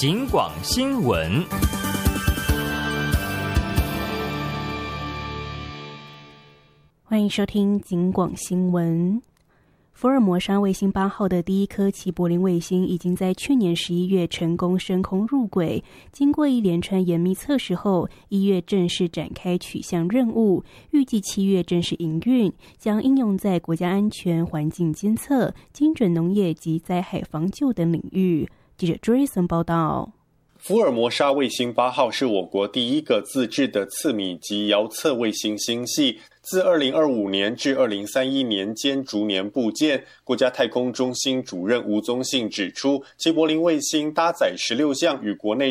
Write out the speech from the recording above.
警广新闻。 欢迎收听警广新闻。福尔摩沙卫星8号的第一颗齐柏林卫星已经在去年11月成功升空入轨，经过一连串严密测试后，1月正式展开取向任务，预计7月正式营运，将应用在国家安全、环境监测、精准农业及灾害防救等领域。记者 Jason 报道。 福尔摩沙卫星8号是我国第一个自制的次米级遥测卫星星系，自2025年至2031年间逐年布建。国家太空中心主任吴宗信指出，齐柏林卫星搭载16项与国内